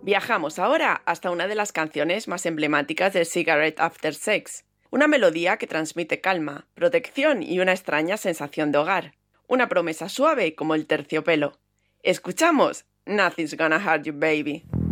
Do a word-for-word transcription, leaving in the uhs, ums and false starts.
Viajamos ahora hasta una de las canciones más emblemáticas de Cigarette After Sex, una melodía que transmite calma, protección y una extraña sensación de hogar, una promesa suave como el terciopelo. Escuchamos Nothing's Gonna Hurt You Baby.